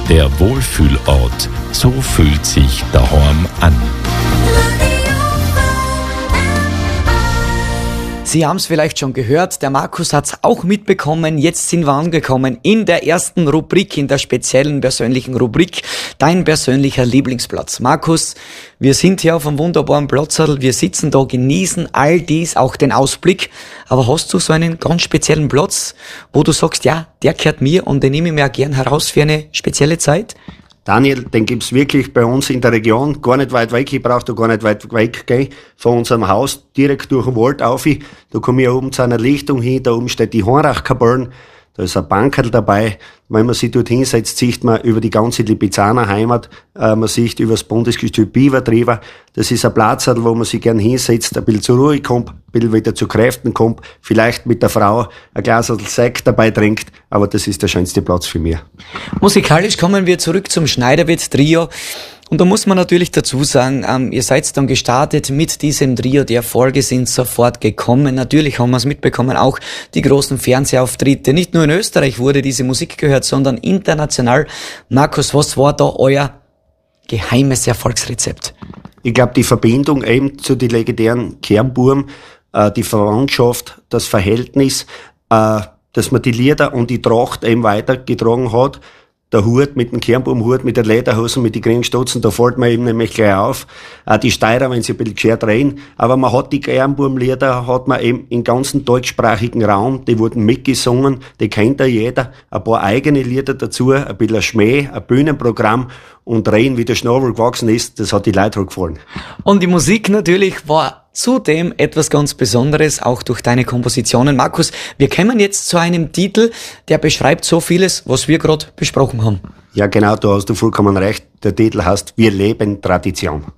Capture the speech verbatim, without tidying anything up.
der Wohlfühlort. So fühlt sich daheim an. Sie haben es vielleicht schon gehört, der Markus hat es auch mitbekommen. Jetzt sind wir angekommen in der ersten Rubrik, in der speziellen persönlichen Rubrik, dein persönlicher Lieblingsplatz. Markus, wir sind hier auf einem wunderbaren Platzerl, wir sitzen da, genießen all dies, auch den Ausblick. Aber hast du so einen ganz speziellen Platz, wo du sagst, ja, der gehört mir und den nehme ich mir auch gern heraus für eine spezielle Zeit? Daniel, den gibt's wirklich bei uns in der Region, gar nicht weit weg. Ich brauche da gar nicht weit weg gehen von unserem Haus, direkt durch den Wald auf. Da komme ich oben zu einer Lichtung hin, da oben steht die Hornachkapellen, da ist ein Bankerl dabei. Wenn man sich dort hinsetzt, sieht man über die ganze Lipizzaner Heimat, äh, man sieht über das Bundesgestüt Biber drüber. Das ist ein Platz, wo man sich gern hinsetzt, ein bisschen zur Ruhe kommt, ein bisschen wieder zu Kräften kommt, vielleicht mit der Frau ein Glas Sekt dabei trinkt, aber das ist der schönste Platz für mich. Musikalisch kommen wir zurück zum Schneiderwirt-Trio. Und da muss man natürlich dazu sagen, ähm, ihr seid dann gestartet mit diesem Trio, die Erfolge sind sofort gekommen. Natürlich haben wir es mitbekommen, auch die großen Fernsehauftritte. Nicht nur in Österreich wurde diese Musik gehört, sondern international. Markus, was war da euer geheimes Erfolgsrezept? Ich glaube, die Verbindung eben zu den legendären Kernburm, äh, die Verwandtschaft, das Verhältnis, äh, dass man die Lieder und die Tracht eben weitergetragen hat. Der Hut mit dem Kernbaumhut, mit den Lederhosen, mit den grünen Stutzen, da fällt man eben nämlich gleich auf. Auch die Steirer, wenn sie ein bisschen geschert reden. Aber man hat die Kernbaumlieder, hat man eben im ganzen deutschsprachigen Raum, die wurden mitgesungen, die kennt ja jeder. Ein paar eigene Lieder dazu, ein bisschen Schmäh, ein Bühnenprogramm und Reden, wie der Schnabel gewachsen ist, das hat die Leute auch gefallen. Und die Musik natürlich war zudem etwas ganz Besonderes, auch durch deine Kompositionen. Markus, wir kommen jetzt zu einem Titel, der beschreibt so vieles, was wir gerade besprochen haben. Ja genau, da hast du vollkommen recht. Der Titel heißt Wir leben Tradition.